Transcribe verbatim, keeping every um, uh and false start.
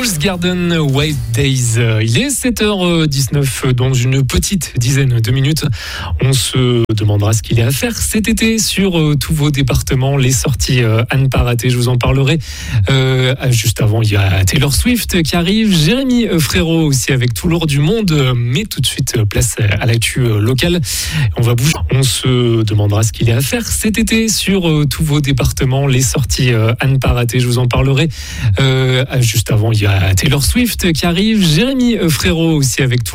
Rose Garden White Days. Il est sept heures dix-neuf. Dans une petite dizaine de minutes, on se demandera ce qu'il y a à faire cet été sur tous vos départements. Les sorties à ne pas rater, je vous en parlerai. Euh, juste avant, il y a Taylor Swift qui arrive. Jérémy Frérot aussi avec tout l'or du monde. Mais tout de suite, place à l'actu locale. On va bouger. On se demandera ce qu'il y a à faire cet été sur tous vos départements. Les sorties à ne pas rater, je vous en parlerai. Euh, juste avant, il y a Taylor Swift qui arrive. Jérémy Frérot aussi avec tout